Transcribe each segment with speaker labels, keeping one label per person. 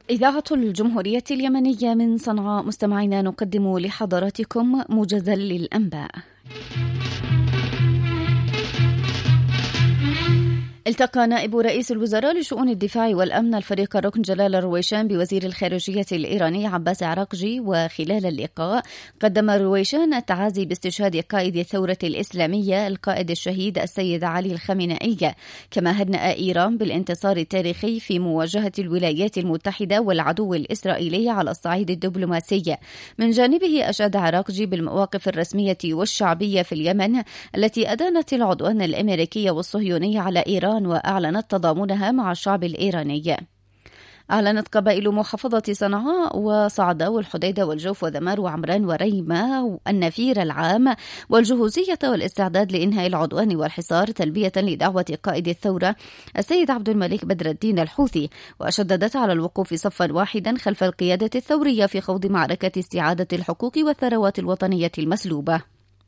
Speaker 1: إذاعة الجمهورية اليمنية من صنعاء، مستمعينا نقدم لحضراتكم موجزا للأنباء. التقى نائب رئيس الوزراء لشؤون الدفاع والأمن الفريق الركن جلال الرويشان بوزير الخارجية الإيراني عباس عراقجي، وخلال اللقاء قدم الرويشان التعازي باستشهاد قائد الثورة الإسلامية القائد الشهيد السيد علي الخامنئي، كما هنأ إيران بالانتصار التاريخي في مواجهة الولايات المتحدة والعدو الإسرائيلي على الصعيد الدبلوماسي. من جانبه أشاد عراقجي بالمواقف الرسمية والشعبية في اليمن التي أدانت العدوان الأمريكي والصهيوني على إيران وأعلنت تضامنها مع الشعب الإيراني. أعلنت قبائل محافظة صنعاء وصعدة والحديدة والجوف وذمار وعمران وريمة النفير العام والجهوزية والاستعداد لإنهاء العدوان والحصار، تلبية لدعوة قائد الثورة السيد عبد الملك بدر الدين الحوثي، وشددت على الوقوف صفا واحدا خلف القيادة الثورية في خوض معركة استعادة الحقوق والثروات الوطنية المسلوبة.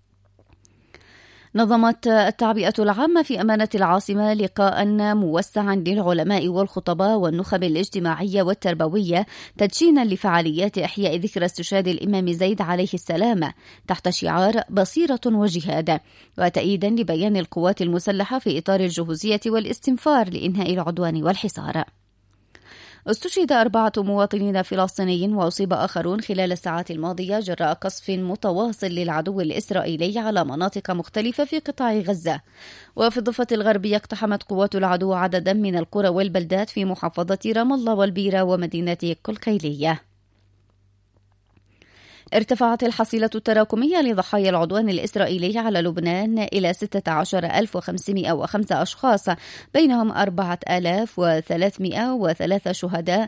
Speaker 1: نظمت التعبئة العامة في أمانة العاصمة لقاء موسعا للعلماء والخطباء والنخب الاجتماعية والتربوية تدشينا لفعاليات إحياء ذكرى استشهاد الإمام زيد عليه السلام تحت شعار بصيرة وجهاد، وتأييدا لبيان القوات المسلحة في إطار الجهوزية والاستنفار لإنهاء العدوان والحصار. استشهد 4 مواطنين فلسطينيين وأصيب آخرون خلال الساعات الماضية جراء قصف متواصل للعدو الإسرائيلي على مناطق مختلفة في قطاع غزة. وفي الضفة الغربية اقتحمت قوات العدو عددا من القرى والبلدات في محافظة رام الله والبيرة ومدينة قلقيلية. ارتفعت الحصيلة التراكمية لضحايا العدوان الإسرائيلي على لبنان إلى 16,505 أشخاص، بينهم 4,303 شهداء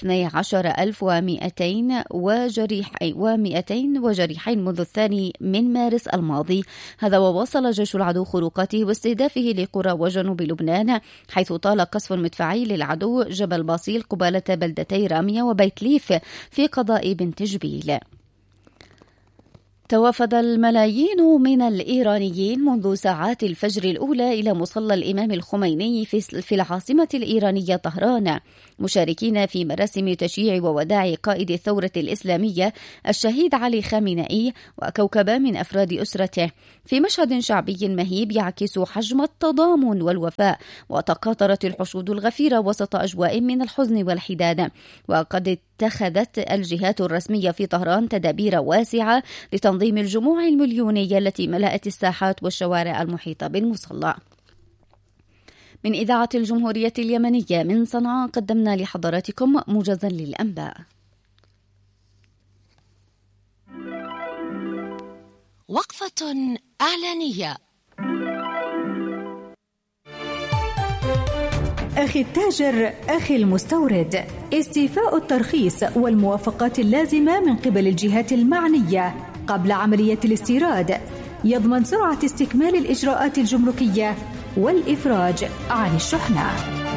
Speaker 1: و12,200 وجريحين منذ 2 من مارس الماضي. هذا وواصل جيش العدو خروقاته واستهدافه لقرى وجنوب لبنان، حيث طال قصف مدفعي للعدو جبل باصيل قبالة بلدتي رامية وبيت ليف في قضاء بنت جبيل. توافد الملايين من الإيرانيين منذ ساعات الفجر الأولى إلى مصلى الإمام الخميني في العاصمة الإيرانية طهران، مشاركين في مراسم تشييع ووداع قائد الثورة الإسلامية الشهيد علي خامنئي وكوكبة من أفراد أسرته، في مشهد شعبي مهيب يعكس حجم التضامن والوفاء. وتقاطرت الحشود الغفيرة وسط أجواء من الحزن والحداد، وقد اتخذت الجهات الرسمية في طهران تدابير واسعة لتنظيم الجموع المليونية التي ملأت الساحات والشوارع المحيطة بالمصلى. من إذاعة الجمهورية اليمنية من صنعاء قدمنا لحضراتكم موجزا للأنباء.
Speaker 2: وقفة إعلانية.
Speaker 3: أخي التاجر، أخي المستورد، استيفاء الترخيص والموافقات اللازمة من قبل الجهات المعنية قبل عملية الاستيراد يضمن سرعة استكمال الإجراءات الجمركية والإفراج عن الشحنة.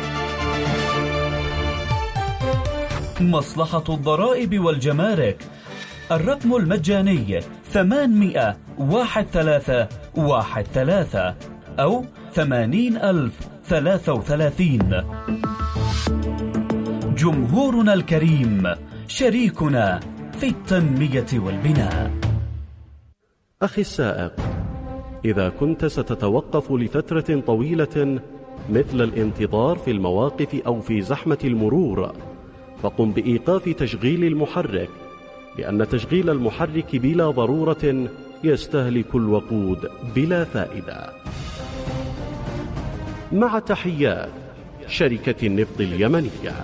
Speaker 4: مصلحة الضرائب والجمارك، الرقم المجاني 800-1313 أو 80,033. جمهورنا الكريم شريكنا في التنمية والبناء.
Speaker 5: أخي السائق، إذا كنت ستتوقف لفترة طويلة مثل الانتظار في المواقف أو في زحمة المرور، فقم بإيقاف تشغيل المحرك، لأن تشغيل المحرك بلا ضرورة يستهلك الوقود بلا فائدة. مع تحيات شركة النفط اليمنية.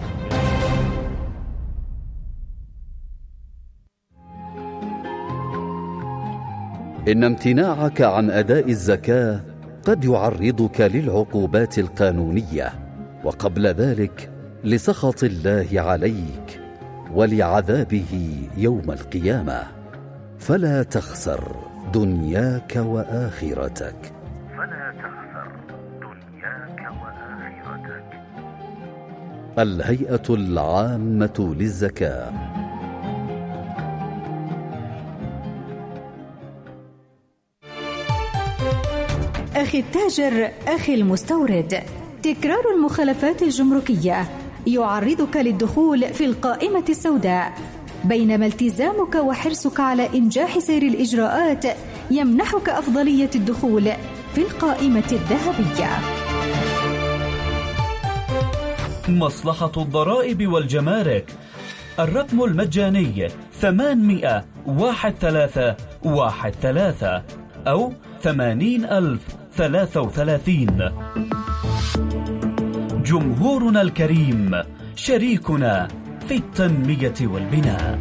Speaker 6: إن امتناعك عن أداء الزكاة قد يعرضك للعقوبات القانونية، وقبل ذلك لسخط الله عليك ولعذابه يوم القيامة، فلا تخسر دنياك وآخرتك. الهيئة العامة للزكاة.
Speaker 3: أخي التاجر، أخي المستورد، تكرار المخالفات الجمركية يعرضك للدخول في القائمة السوداء، بينما التزامك وحرصك على إنجاح سير الإجراءات يمنحك أفضلية الدخول في القائمة الذهبية.
Speaker 4: مصلحة الضرائب والجمارك، الرقم المجاني 800-1313 أو 80,033. جمهورنا الكريم، شريكنا في التنمية والبناء.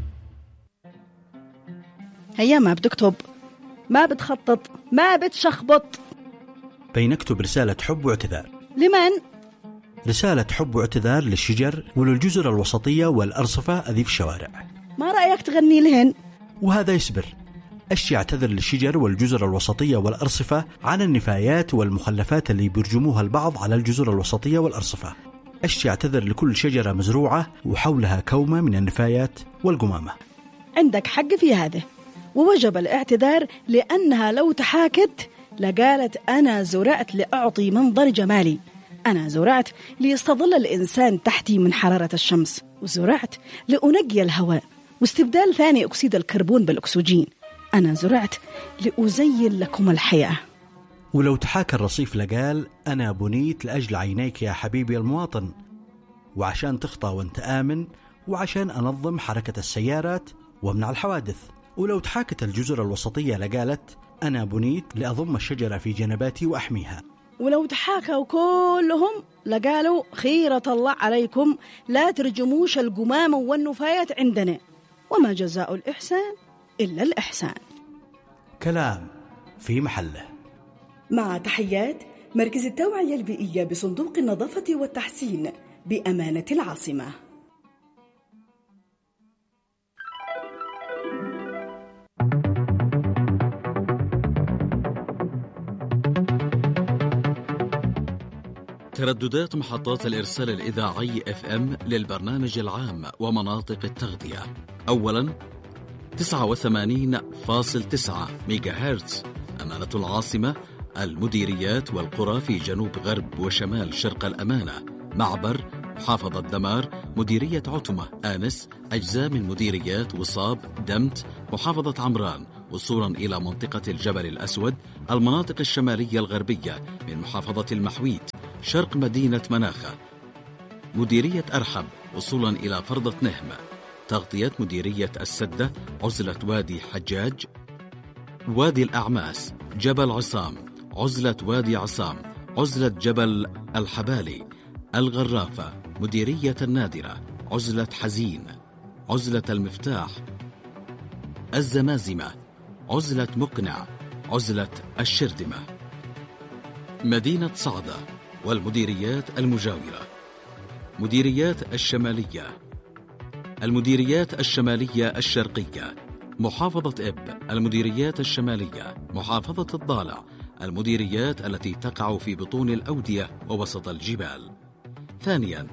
Speaker 7: هيا ما بتكتب، ما بتخطط، ما بتشخبط.
Speaker 8: بينكتب رسالة حب واعتذار.
Speaker 7: لمن؟
Speaker 8: رسالة حب واعتذار للشجر وللجزر الوسطية والأرصفة أذي في الشوارع.
Speaker 7: ما رأيك تغني لهن؟
Speaker 8: وهذا يصبر. أشي اعتذر للشجر والجزر الوسطية والأرصفة عن النفايات والمخلفات اللي بيرجموها البعض على الجزر الوسطية والأرصفة. أشي اعتذر لكل شجرة مزروعة وحولها كومة من النفايات والقمامة.
Speaker 7: عندك حق في هذا، ووجب الاعتذار لأنها لو تحاكت لقالت أنا زرعت لأعطي منظر جمالي، أنا زرعت ليستظل الإنسان تحتي من حرارة الشمس، وزرعت لأنقي الهواء واستبدال ثاني أكسيد الكربون بالأكسجين، أنا زرعت لأزين لكم الحياة.
Speaker 8: ولو تحاكى الرصيف لقال أنا بنيت لأجل عينيك يا حبيبي المواطن، وعشان تخطى وانت آمن، وعشان أنظم حركة السيارات وامنع الحوادث. ولو تحاكت الجزر الوسطية لقالت أنا بنيت لأضم الشجرة في جنباتي وأحميها.
Speaker 7: ولو تحاكوا كلهم لقالوا خيرة الله عليكم لا ترجموش القمامة والنفايات عندنا، وما جزاء الإحسان إلا الإحسان.
Speaker 8: كلام في محله.
Speaker 7: مع تحيات مركز التوعية البيئية بصندوق النظافة والتحسين بأمانة العاصمة.
Speaker 9: ترددات محطات الإرسال الإذاعي FM للبرنامج العام ومناطق التغذية. أولاً 89.9 ميجا هرتز أمانة العاصمة، المديريات والقرى في جنوب غرب وشمال شرق الأمانة، معبر محافظة دمار، مديرية عتمة، آنس، أجزاء من مديريات وصاب، دمت، محافظة عمران، وصولا إلى منطقة الجبل الأسود، المناطق الشمالية الغربية من محافظة المحويت، شرق مدينة مناخة، مديرية أرحب، وصولا إلى فرضة نهم، تغطية مديرية السدة، عزلة وادي حجاج، وادي الأعماس، جبل عصام، عزلة وادي عصام، عزلة جبل الحبالي، الغرافة، مديرية النادرة، عزلة حزين، عزلة المفتاح، الزمازمة، عزلة مقنع، عزلة الشردمة، مدينة صعدة والمديريات المجاورة، مديريات الشمالية، المديريات الشمالية الشرقية، محافظة إب، المديريات الشمالية، محافظة الضالع، المديريات التي تقع في بطون الأودية ووسط الجبال. ثانياً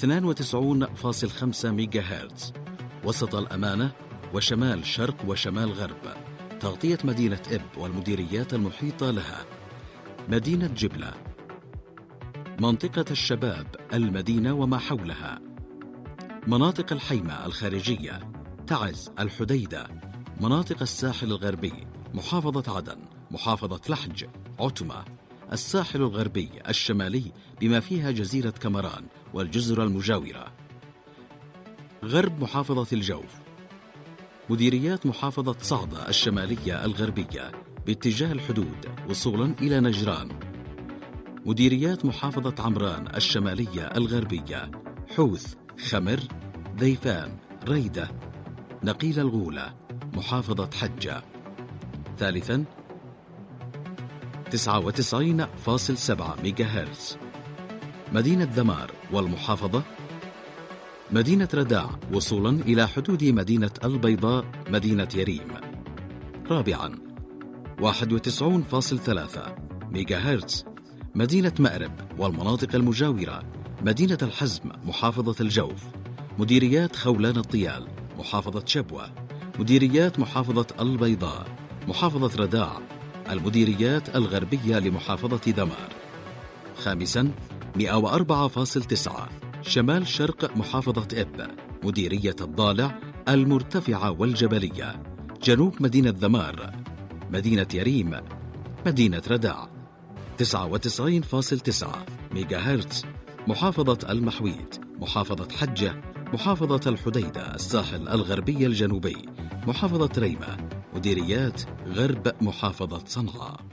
Speaker 9: 92.5 ميجا هرتز وسط الأمانة وشمال شرق وشمال غرب، تغطية مدينة إب والمديريات المحيطة لها، مدينة جبلة، منطقة الشباب، المدينة وما حولها، مناطق الحيمة الخارجية، تعز، الحديدة، مناطق الساحل الغربي، محافظة عدن، محافظة لحج، عتمة، الساحل الغربي الشمالي بما فيها جزيرة كمران والجزر المجاورة، غرب محافظة الجوف، مديريات محافظة صعدة الشمالية الغربية باتجاه الحدود وصولا إلى نجران، مديريات محافظة عمران الشمالية الغربية، حوث، خمر، ذيفان، ريدة، نقيل الغولة، محافظة حجة. ثالثاً 99.7 ميجا هرتز مدينة دمار والمحافظة، مدينة رداع وصولا إلى حدود مدينة البيضاء، مدينة يريم. رابعاً 91.3 ميجا هرتز مدينة مأرب والمناطق المجاورة، مدينة الحزم، محافظة الجوف، مديريات خولان الطيال، محافظة شبوة، مديريات محافظة البيضاء، محافظة رداع، المديريات الغربية لمحافظة دمار. خامساً 104.9 شمال شرق محافظة إب، مديرية الضالع المرتفعة والجبلية، جنوب مدينة ذمار، مدينة يريم، مدينة ردع. 99.9 ميجا هرتز، محافظة المحويد، محافظة حجة، محافظة الحديدة، الساحل الغربي الجنوبي، محافظة ريمة، مديريات غرب محافظة صنعاء.